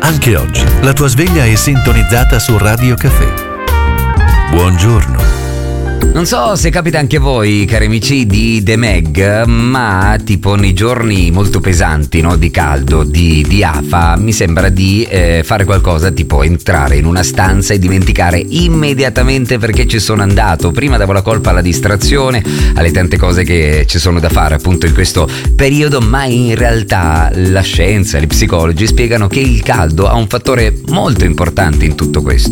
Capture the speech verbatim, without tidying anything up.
Anche oggi la tua sveglia è sintonizzata su Radio Caffè. Buongiorno. Non so se capita anche a voi, cari amici di The Meg, ma tipo nei giorni molto pesanti, no, di caldo, di, di afa, mi sembra di eh, fare qualcosa tipo entrare in una stanza e dimenticare immediatamente perché ci sono andato. Prima davo la colpa alla distrazione, alle tante cose che ci sono da fare appunto in questo periodo, ma in realtà la scienza e gli psicologi spiegano che il caldo ha un fattore molto importante in tutto questo.